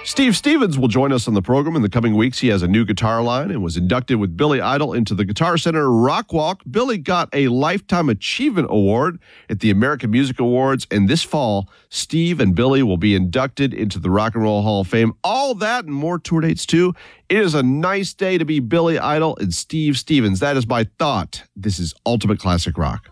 Steve Stevens will join us on the program in the coming weeks. He has a new guitar line and was inducted with Billy Idol into the Guitar Center Rock Walk. Billy got a Lifetime Achievement Award at the American Music Awards, and this fall, Steve and Billy will be inducted into the Rock and Roll Hall of Fame. All that and more tour dates, too. It is a nice day to be Billy Idol and Steve Stevens. That is my thought. This is Ultimate Classic Rock.